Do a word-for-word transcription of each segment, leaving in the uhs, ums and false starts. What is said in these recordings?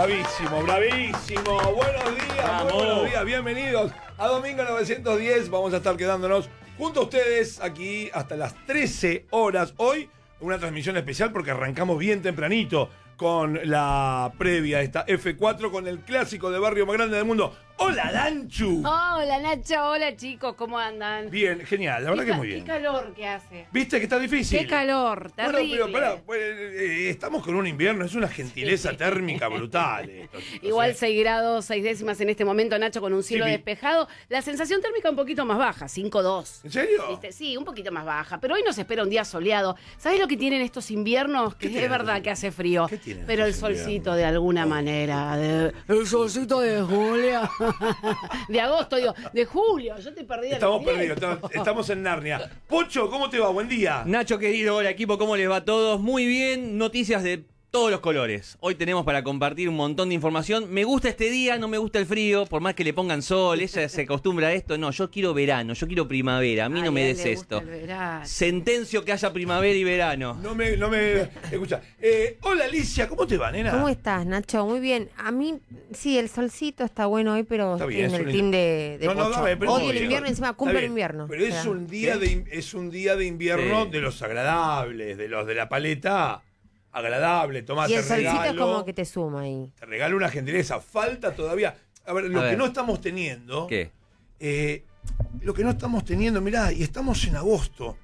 bravísimo, bravísimo. Buenos días, Vamos. muy buenos días, bienvenidos a Domingo novecientos diez. Vamos a estar quedándonos junto a ustedes aquí hasta las trece horas. Hoy una transmisión especial porque arrancamos bien tempranito con la previa de esta F cuatro con el clásico de barrio más grande del mundo. ¡Hola, Lanchu! Hola, Nacho. Hola, chicos. ¿Cómo andan? Bien, genial, la verdad Qué que ca- muy bien. Qué calor que hace. ¿Viste que está difícil? Qué calor, Bueno, terrible. pero pará, pues, eh, estamos con un invierno, es una gentileza Sí. térmica brutal esto, chicos, Igual eh. seis grados, seis décimas en este momento, Nacho, con un cielo Sí, vi. despejado. La sensación térmica un poquito más baja, cinco dos. ¿En serio? ¿Viste? Sí, un poquito más baja. Pero hoy nos espera un día soleado. ¿Sabés lo que tienen estos inviernos? ¿Qué Que tienen es verdad estos- que hace frío. qué tienen Pero el estos solcito inviernos? de alguna Oh. manera. de- el solcito de julio. De agosto, digo. De julio. Yo te perdí. Estamos perdidos, estamos, estamos en Narnia. Pocho, ¿cómo te va? Buen día. Nacho querido, hola equipo, ¿cómo les va a todos? Muy bien, noticias de todos los colores. Hoy tenemos para compartir un montón de información. Me gusta este día, no me gusta el frío, por más que le pongan sol, ella se acostumbra a esto. No, yo quiero verano, yo quiero primavera, a mí no me des esto. Sentencio que haya primavera y verano. No me, no me. Escucha. Eh, hola, Alicia, ¿cómo te va, nena? ¿Cómo estás, Nacho? Muy bien. A mí, sí, el solcito está bueno hoy, pero Está estoy bien, en es el un- team de, de No, no, Pocho. dame, pero Hoy no, el digo, invierno, encima está cumple el bien, invierno. Pero O sea, es un día ¿sí? de in- es un día de invierno Sí. de los agradables, de los de la paleta agradable. Tomá, y te el solcito es regalo, como que te suma ahí. te regalo una gentileza. Falta todavía. A ver, lo A que ver. no estamos teniendo. ¿Qué? Eh, lo que no estamos teniendo, mirá, y estamos en agosto,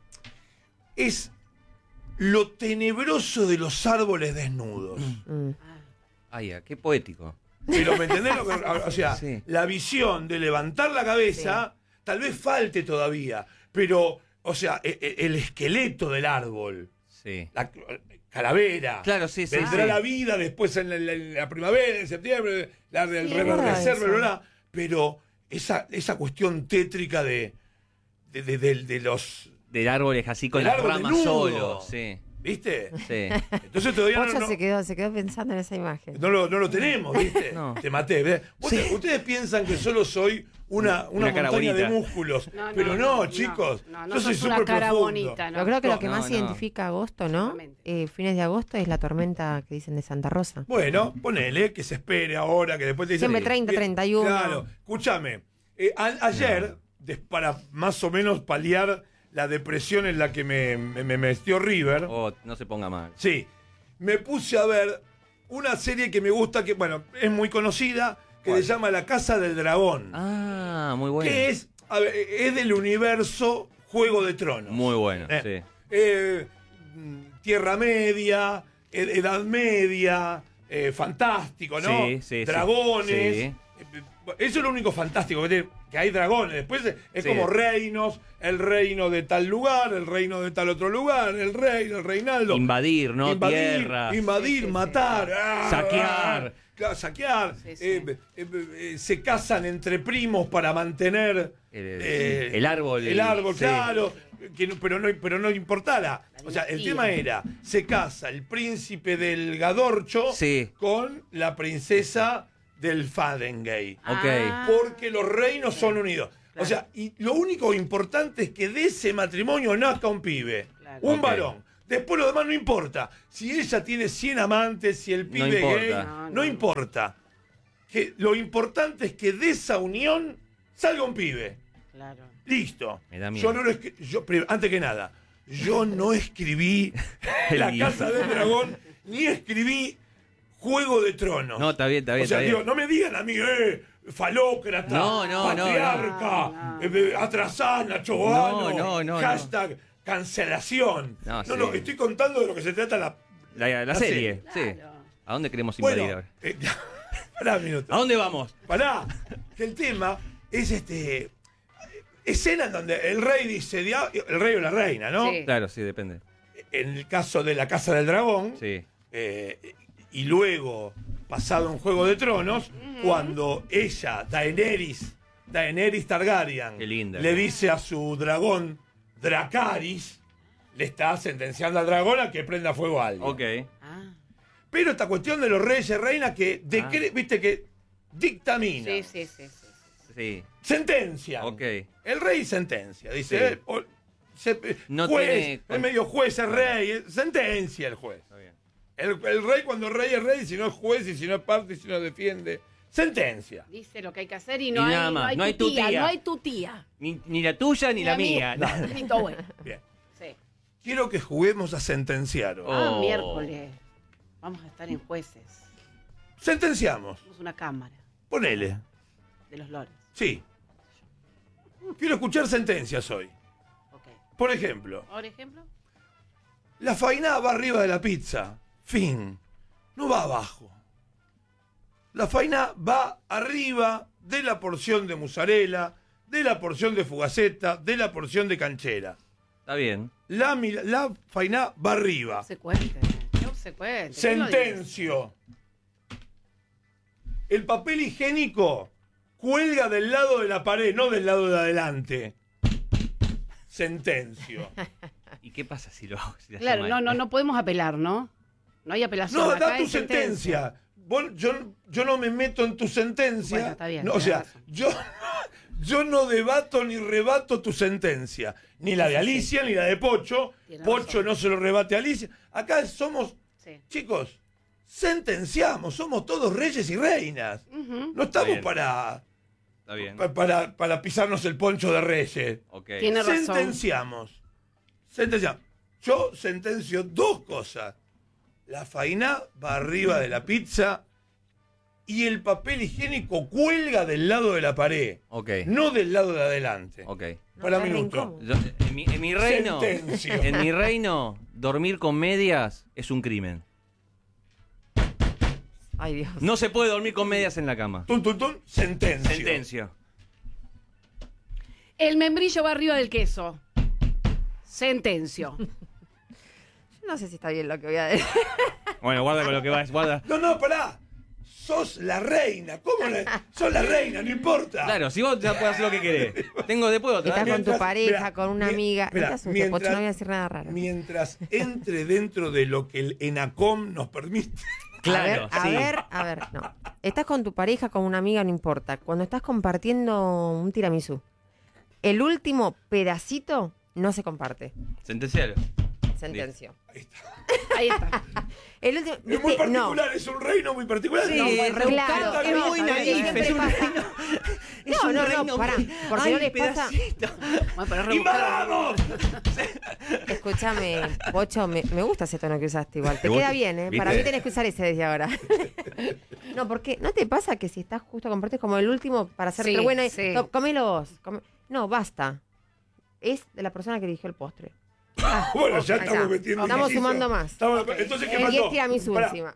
es lo tenebroso de los árboles desnudos. Mm. Ay, ah, qué poético. Pero ¿me entendés? Lo que- o sea, Sí. la visión de levantar la cabeza, tal vez falte todavía, pero, o sea, e- e- el esqueleto del árbol, Sí. la calavera. Claro, sí, sí, Vendrá sí. la vida después en la, en la- en la primavera, en septiembre, la del Sí, reverdecer, es verdad bla, bla, eso. bla, pero esa, esa cuestión tétrica de, de, de- de- de los. Del árbol es así con Del las árbol ramas desnudo. solo. Sí, ¿Viste? sí. Entonces todavía no, Pocho no- se quedó, se quedó pensando en esa imagen. no lo, no lo tenemos, ¿viste? No. Te maté. ¿ves? Ustedes, Sí. ustedes piensan que solo soy una, una, Una cara montaña de bonita. músculos. No, no, pero no, no, chicos. no, no yo soy sos una súper cara profundo. bonita, no. Yo creo que No, lo que no, más no. identifica agosto, ¿no? Exactamente. Eh, fines de agosto es la tormenta que dicen de Santa Rosa. Bueno, ponele, que se espere ahora, que después te dicen. Siempre treinta, treinta y uno. Claro, escúchame. eh, a- ayer, des- para más o menos paliar la depresión en la que me, me, me metió River, Oh, no se ponga mal. sí, me puse a ver una serie que me gusta, que, bueno, es muy conocida, que ¿Cuál? se llama La Casa del Dragón. Ah, muy bueno. Que es, a ver, es del universo Juego de Tronos. Muy bueno, Eh, sí. eh, mm, Tierra Media, ed- Edad Media, eh, fantástico, ¿no? Sí, sí, sí. Dragones. Sí. Eh, Eso es lo único fantástico, que, tiene- que hay dragones. Después es, es Sí. como reinos, el reino de tal lugar, el reino de tal otro lugar, el rey, el reinaldo. Invadir, ¿no? Invadir, Tierra. invadir, Sí, sí, sí. matar, ah, Saquear. claro, saquear. Sí, sí. eh, eh, eh, se casan entre primos para mantener El- eh, el árbol. El árbol, Sí. claro. Que no- pero, no, pero no importara. La O sea, el dinastía. tema era: se casa el príncipe del Gadorcho Sí. con la princesa del Fadengay. Ok. Ah. Porque los reinos son unidos. O sea, y lo único importante es que de ese matrimonio nazca un pibe, Claro. un Ok. varón. Después lo demás no importa. Si ella tiene cien amantes, si el pibe importa. gay, No, no, no. importa. Que lo importante es que de esa unión salga un pibe. Claro. Listo. Me da miedo. Yo no lo escri- yo, pri- antes que nada, yo no escribí El La guión. Casa del Dragón, ni escribí Juego de Tronos. No, está bien, está bien, O sea, está bien. digo, no me digan a mí, eh, falócrata, No, no, no, patriarca, no. eh, eh, atrasana, chobano, No, no, no, hashtag cancelación. No, No, no, sí. estoy contando de lo que se trata la... La, la La serie, serie. sí. Claro. ¿A dónde queremos invadir Bueno, ahora? eh, pará un minuto. ¿A dónde vamos? Pará, que el tema es este... Escena en donde el rey dice, dia- el rey o la reina, ¿no? Sí. Claro, sí, depende. En el caso de la Casa del Dragón, Sí. eh, y luego, pasado en Juego de Tronos, cuando ella, Daenerys, Daenerys Targaryen, Qué linda. le dice a su dragón, Dracarys, le está sentenciando al dragón a que prenda fuego a alguien. Ok. Ah. Pero esta cuestión de los reyes y reinas que, decre- viste, que dictamina, Sí, sí, sí, sí, sí. Sí. sentencia. Ok. El rey sentencia, dice, Sí. eh, o- se- No juez, tiene- es medio juez, es rey, eh, sentencia el juez. Está bien. El, el rey cuando el rey es rey, si no es juez y si no es parte y si no defiende. Sentencia. Dice lo que hay que hacer y no, Y hay, nada más, no hay no hay tu tu tía, tía. no hay tu tía. Ni, ni la tuya ni, la mía. mía. Ni tu abuela. Bien. Sí. Quiero que juguemos a sentenciar hoy. Oh. Ah, miércoles. Vamos a estar en jueces. Sentenciamos. Somos una cámara Ponele. de los lores. Sí. Quiero escuchar sentencias hoy. Ok. Por ejemplo, Por ejemplo. la faina va arriba de la pizza. Fin. No va abajo. La faina va arriba de la porción de mozzarella, de la porción de fugaceta, de la porción de canchera. Está bien. La, mil- la faina va arriba. Obsecuente. Qué obsecuente. ¿Quién lo dice? Sentencio. El papel higiénico cuelga del lado de la pared, no del lado de adelante. Sentencio. ¿Y qué pasa si lo hago? Si lo hace Claro, mal? no, no, no podemos apelar, ¿no? No hay apelación. No, acá da tu hay sentencia. Vos- yo, yo no me meto en tu sentencia. Bueno, está bien, No, o tenés sea, razón. yo, yo no debato ni rebato tu sentencia. Ni la de Alicia, ni la de Pocho. Tiene Pocho razón. no se lo rebate a Alicia. Acá somos, Sí. chicos, sentenciamos. Somos todos reyes y reinas. Ujú. No estamos bien. para, Está bien. pa- para, para pisarnos el poncho de reyes. Ok. Tiene razón. Sentenciamos. Sentenciamos. Yo sentencio dos cosas. La faina va arriba de la pizza y el papel higiénico cuelga del lado de la pared, Ok. no del lado de adelante. Ok. No, Para está re minuto. incómodo. Yo- en, mi, en mi reino. Sentencio. En mi reino, dormir con medias es un crimen. Ay, Dios. No se puede dormir con medias en la cama. Tun, tun, tun, sentencio. Sentencio. El membrillo va arriba del queso. Sentencio. Yo no sé si está bien lo que voy a decir. Bueno, guarda con lo que vas, guarda. No, no, pará. Sos la reina. ¿Cómo la... Sos la reina? No importa. Claro, si vos ya podés hacer lo que querés. Tengo después otra. Estás ¿eh? con tu Mientras- pareja, mirá, con una mi- amiga. mirá, no te asustes, mientras- Pocho, no voy a decir nada raro. Mientras entre dentro de lo que el ENACOM nos permite. Claro, a ver, a sí. ver, a ver, no. Estás con tu pareja, con una amiga, no importa. Cuando estás compartiendo un tiramisú, el último pedacito no se comparte. Sentencialo. Sentencio. Ahí está. Ahí está. El último, Es muy viste, particular, es un reino muy particular. Sí, No, es bueno, rebuscado, está es bien, muy está naif, bien. siempre es un pasa. reino. Es No, un no, no, reino pará, muy- porque Ay, no les pasa- pedacito. Bueno, pero es ¡Y rebuscado. vamos! Escúchame, Pocho, me, me gusta ese tono que usaste igual. Te ¿Te queda gusta? bien, ¿eh? ¿Viste? Para mí tenés que usar ese desde ahora. No, porque ¿no te pasa que si estás justo compartes como el último para hacerte Sí, bueno y sí. "Co- comelo vos"? come-". No, basta. Es de la persona que eligió el postre. Bueno, ya Ahí estamos está. metiendo. Estamos un poquito. sumando más. Estamos- Entonces, ¿qué Eh, y pasó? es tiramisú Pará. encima.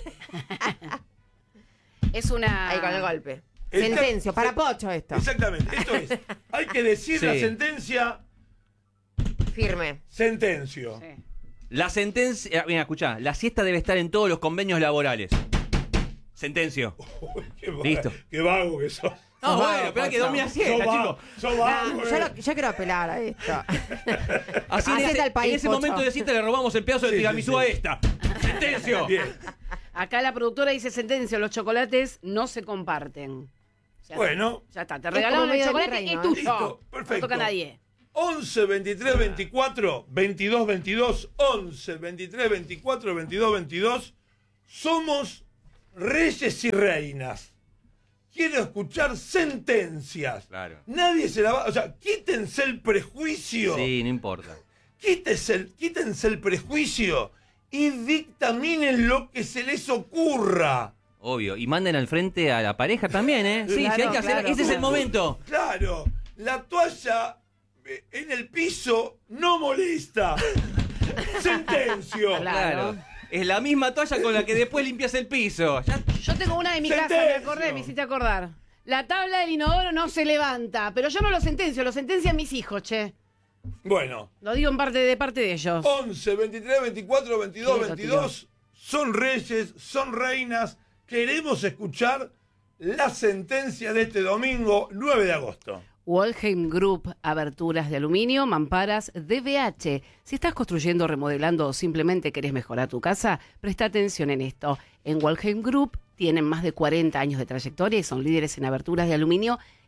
Es una. Ahí con el golpe. Está- Sentencio, para se- Pocho esto. Exactamente, esto es. Hay que decir Sí. la sentencia, Firme. sentencio. Sí. La sentencia. Mira, escuchá. La siesta debe estar en todos los convenios laborales. Sentencio. Uy, qué vago, Listo. Qué vago que sos. No, Sos bueno, vago, pero hay que Pocho. dormir a Sos siesta, vago, chicos. sos vago, No, eh. yo, lo- yo quiero apelar a esto. Así en Hacete ese, al país, en ese Pocho. momento de siesta le robamos el pedazo de Sí, sí, tiramisú sí. a esta. Sentencio. Bien. Acá la productora dice sentencio, los chocolates no se comparten. Ya Bueno, está. Ya está, te Es regalaron como el medio de mi chocolate reino, y ¿eh? tuyo. Listo, perfecto. No toca a nadie. once, veintitrés, veinticuatro, veintidós, veintidós. once, veintitrés, veinticuatro, veintidós, veintidós. Somos reyes y reinas. Quiero escuchar sentencias. Claro. Nadie se la va. O sea, quítense el prejuicio. Sí, no importa. Quítense el, quítense el prejuicio y dictaminen lo que se les ocurra. Obvio. Y manden al frente a la pareja también, ¿eh? Sí, Claro, sí, hay que hacer. claro. Ese es el momento. Claro, la toalla eh, en el piso no molesta. Sentencio. Claro. Claro. Es la misma toalla con la que después limpias el piso. Ya- Yo tengo una de mi casa, me Sentencio. acordé, me hiciste acordar. La tabla del inodoro no se levanta, pero yo no lo sentencio, lo sentencian mis hijos, che. Bueno, Lo digo en parte de parte de ellos. once, veintitrés, veinticuatro, veintidós, Quieto, veintidós. Son reyes, son reinas. Queremos escuchar la sentencia de este domingo, nueve de agosto. Walheim Group, aberturas de aluminio, mamparas, D V H. Si estás construyendo, remodelando o simplemente querés mejorar tu casa, presta atención en esto. En Walheim Group tienen más de cuarenta años de trayectoria y son líderes en aberturas de aluminio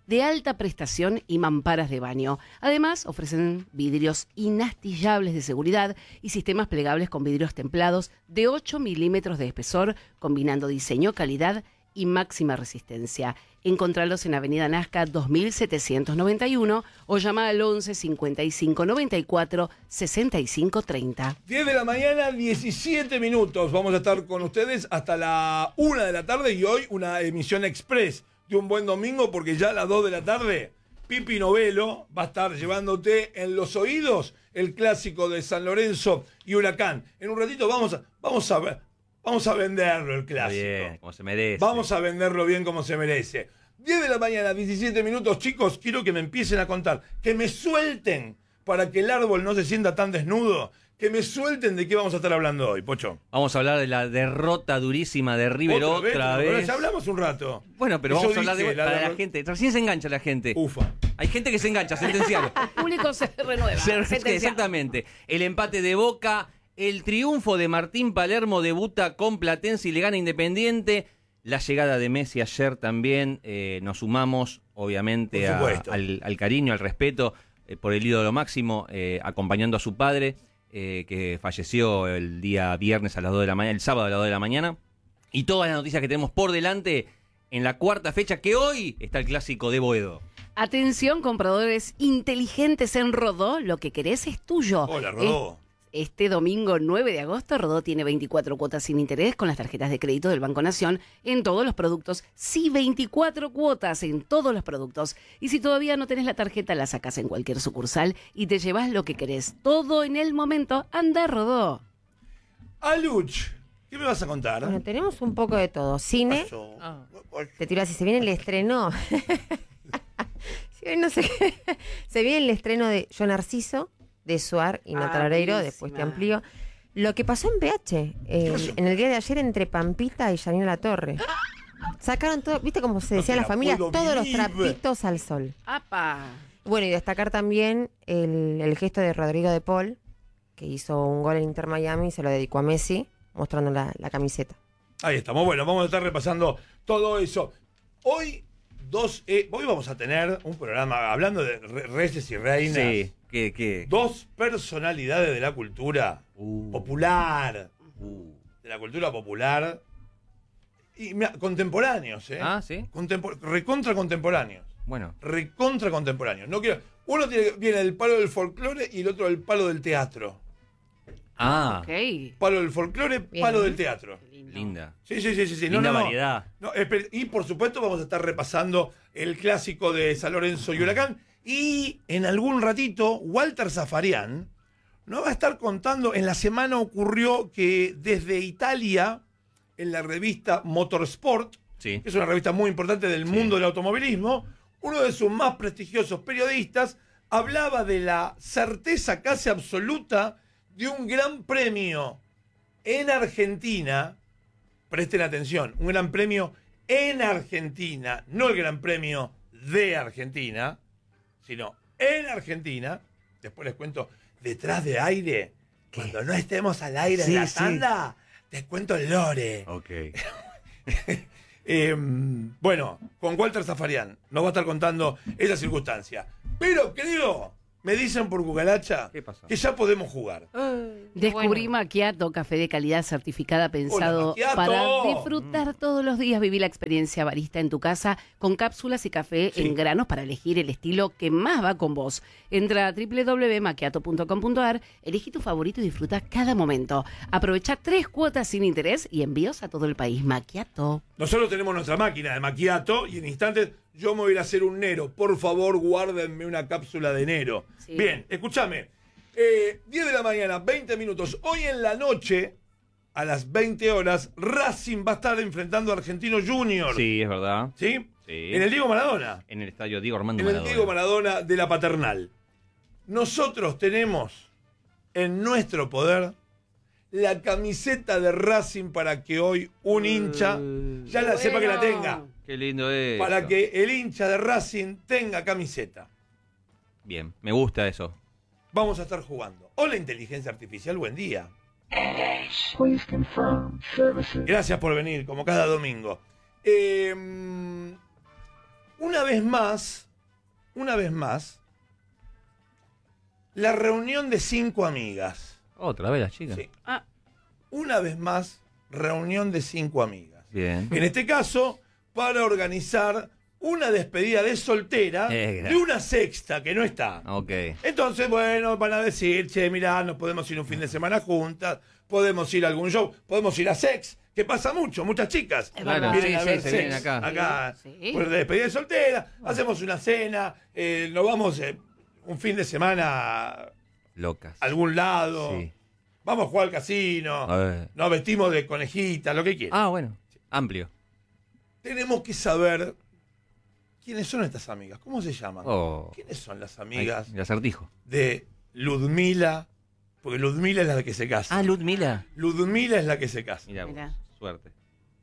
de alta prestación y mamparas de baño. Además, ofrecen vidrios inastillables de seguridad y sistemas plegables con vidrios templados de ocho milímetros de espesor, combinando diseño, calidad y máxima resistencia. Encontralos en Avenida Nazca dos mil setecientos noventa y uno o llama al once cincuenta y cinco noventa y cuatro sesenta y cinco treinta. diez de la mañana, diecisiete minutos. Vamos a estar con ustedes hasta la una de la tarde y hoy una emisión express de Un Buen Domingo porque ya a las dos de la tarde Pipi Novelo va a estar llevándote en los oídos el clásico de San Lorenzo y Huracán. En un ratito vamos a, vamos a ver. Vamos a venderlo el clásico. Bien, como se merece. Vamos a venderlo bien como se merece. diez de la mañana, diecisiete minutos. Chicos, quiero que me empiecen a contar. Que me suelten para que el árbol no se sienta tan desnudo. Que me suelten de qué vamos a estar hablando hoy, Pocho. Vamos a hablar de la derrota durísima de River otra, otra vez. vez. Ya hablamos un rato. Bueno, pero Eso vamos a hablar de dije, la para la derro- gente. Recién se engancha la gente. Ufa. Hay gente que se engancha, sentencialo. El público se renueva. Se- sentenciado. Exactamente. El empate de Boca, el triunfo de Martín Palermo, debuta con Platense y le gana Independiente. La llegada de Messi ayer también, eh, nos sumamos obviamente Por a- supuesto. al, al cariño, al respeto eh, por el ídolo máximo, eh, acompañando a su padre, eh, que falleció el día viernes a las dos de la mañana, el sábado a las dos de la mañana. Y todas las noticias que tenemos por delante en la cuarta fecha, que hoy está el clásico de Boedo. Atención, compradores inteligentes en Rodó, lo que querés es tuyo. Hola, Rodó. Este domingo nueve de agosto, Rodó tiene veinticuatro cuotas sin interés con las tarjetas de crédito del Banco Nación en todos los productos. Sí, veinticuatro cuotas en todos los productos. Y si todavía no tenés la tarjeta, la sacás en cualquier sucursal y te llevas lo que querés. Todo en el momento. Anda, Rodó. Aluch, ¿qué me vas a contar? Bueno, tenemos un poco de todo. Cine, Pasó. Ah. te tiro así, se viene el estreno. Sí, no sé qué. Se viene el estreno de Yo Narciso, de Suar y Ah, Natarareiro, buenísima. después te amplío. Lo que pasó en P H, eh, pasó? en el día de ayer entre Pampita y Janina Latorre. Sacaron todo, viste como se No decía te la la familia, puedo todos los vivir. trapitos al sol. ¡Apa! Bueno, y destacar también el, el gesto de Rodrigo de Paul, que hizo un gol en Inter Miami y se lo dedicó a Messi, mostrando la, la camiseta. Ahí estamos. Bueno, vamos a estar repasando todo eso. Hoy, dos, eh, hoy vamos a tener un programa hablando de re- reyes y reinas. Sí, que... que... Dos personalidades de la cultura Uh. popular. Uh. De la cultura popular. Y mira, contemporáneos, ¿eh? Ah, ¿sí? Contempor- recontra contemporáneos. Bueno. Recontra contemporáneos. No quiero. Uno tiene, viene del palo del folclore y el otro del palo del teatro. Ah, Ok. Palo del folclore, Bien. palo del teatro. linda. Sí, sí, sí, sí. sí. No, Linda no, no. variedad. No, espe- y por supuesto vamos a estar repasando el clásico de San Lorenzo y Huracán. Y en algún ratito, Walter Zafarian nos va a estar contando. En la semana ocurrió que desde Italia, en la revista Motorsport, Sí. que es una revista muy importante del Sí. mundo del automovilismo, uno de sus más prestigiosos periodistas hablaba de la certeza casi absoluta de un gran premio en Argentina. Presten atención, un gran premio en Argentina, no el gran premio de Argentina, sino en Argentina. Después les cuento, detrás de aire, cuando no estemos al aire Sí, en la sí. tanda, les cuento el lore. Ok. Eh, bueno, con Walter Zafarian nos va a estar contando esa circunstancia. Pero creo, me dicen por cucaracha, ¿Qué pasó? que ya podemos jugar. Descubrí Macchiato, café de calidad certificada pensado Macchiato. para disfrutar todos los días. Viví la experiencia barista en tu casa con cápsulas y café Sí. en granos para elegir el estilo que más va con vos. Entra a doble u doble u doble u punto macchiato punto com punto a r, elegí tu favorito y disfruta cada momento. Aprovecha tres cuotas sin interés y envíos a todo el país. Macchiato. Nosotros tenemos nuestra máquina de macchiato y en instantes yo me voy a ir a hacer un Nero. Por favor, guárdenme una cápsula de Nero. Sí. Bien, escúchame. Eh, diez de la mañana, veinte minutos. Hoy en la noche, a las veinte horas, Racing va a estar enfrentando a Argentino Junior. Sí, es verdad. ¿Sí? Sí. En el Diego Maradona. En el estadio Diego Armando En el Maradona. Diego Maradona de la Paternal. Nosotros tenemos en nuestro poder la camiseta de Racing para que hoy un hincha ya la sepa que la tenga. Qué lindo es. Para que el hincha de Racing tenga camiseta. Bien, me gusta eso. Vamos a estar jugando. Hola, inteligencia artificial, buen día. Please confirm services. Gracias por venir, como cada domingo. Eh, una vez más, una vez más, la reunión de cinco amigas. Otra vez las chicas. Sí. Ah, Una vez más, reunión de cinco amigas. Bien. En este caso, para organizar una despedida de soltera Eh, de una sexta que no está. Ok. Entonces, bueno, van a decir, che, mirá, nos podemos ir un fin de semana juntas, podemos ir a algún show, podemos ir a Sex, que pasa mucho, muchas chicas Es Claro, verdad. vienen a sí, ver sí, se Sex vienen acá. acá, Sí. por despedida de soltera, hacemos una cena, eh, nos vamos eh, un fin de semana a Locas. algún lado, Sí. vamos a jugar al casino, A ver. nos vestimos de conejita, lo que quieran. Ah, bueno. Amplio. Tenemos que saber quiénes son estas amigas, cómo se llaman. Oh. ¿Quiénes son las amigas Ay, el acertijo. de Ludmila? Porque Ludmila es la que se casa. Ah, Ludmila. Ludmila es la que se casa. Mira, Mirá. suerte.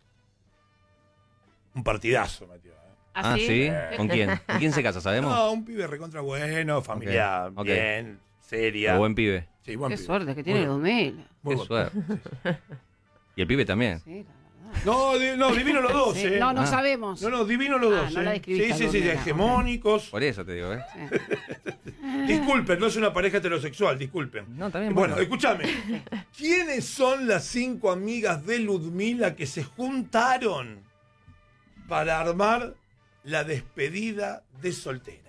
Un partidazo, metió. ¿eh? Ah, ¿Así? ¿sí? ¿Con quién? ¿Con quién se casa, sabemos? No, un pibe recontra bueno, familiar, Ok, ok. bien, seria. Qué buen pibe. Sí, buen Qué pibe. suerte que tiene Muy- Ludmila. muy Qué buen- suerte. Y el pibe también. Sí, la verdad. No, di- no, divino los dos, Sí, ¿eh? No, no Ah. sabemos. No, no, divino los Ah, dos, no ¿eh? la Sí, describiste sí, a sí, Ludmila, hegemónicos. Por eso te digo, ¿eh? Sí. Disculpen, no es una pareja heterosexual, disculpen. No, también. Bueno, Bueno, escúchame. ¿Quiénes son las cinco amigas de Ludmila que se juntaron para armar la despedida de soltera?